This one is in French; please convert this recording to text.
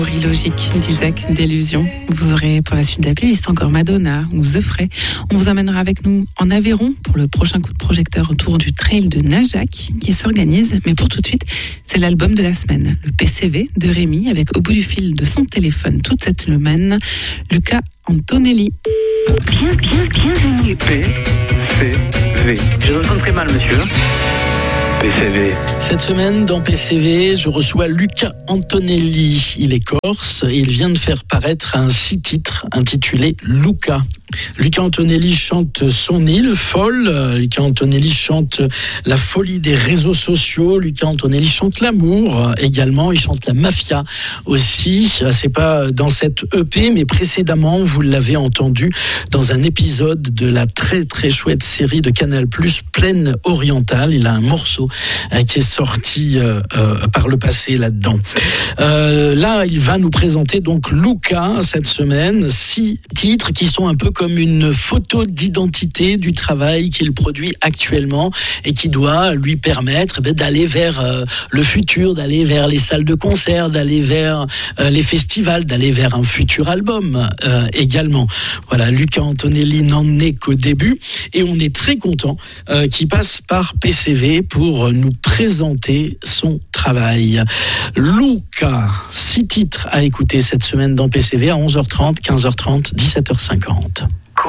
Logique d'Isaac Delusion. Vous aurez pour la suite de la playlist encore Madonna ou The Fray. On vous emmènera avec nous en Aveyron pour le prochain coup de projecteur autour du trail de Najac qui s'organise. Mais pour tout de suite, c'est l'album de la semaine, le PCV de Rémi, avec au bout du fil de son téléphone toute cette semaine, Luca Antonelli. Bienvenue. PCV. Je ressens très mal, monsieur. PCV. Cette semaine, dans PCV, je reçois Luca Antonelli. Il est corse et il vient de faire paraître un 6 titres intitulé Luca. Luca Antonelli chante son île folle. Luca Antonelli chante la folie des réseaux sociaux. Luca Antonelli chante l'amour également. Il chante la mafia aussi. C'est pas dans cette EP, mais précédemment, vous l'avez entendu dans un épisode de la très très chouette série de Canal+, Plaine Orientale. Il a un morceau qui est sorti par le passé là-dedans. Là, il va nous présenter donc Luca cette semaine. 6 titres qui sont un peu comme une photo d'identité du travail qu'il produit actuellement et qui doit lui permettre d'aller vers le futur, d'aller vers les salles de concert, d'aller vers les festivals, d'aller vers un futur album également. Voilà, Luca Antonelli n'en est qu'au début et on est très content qu'il passe par PCV pour nous présenter son travail. Luca, 6 titres à écouter cette semaine dans PCV à 11h30, 15h30, 17h50.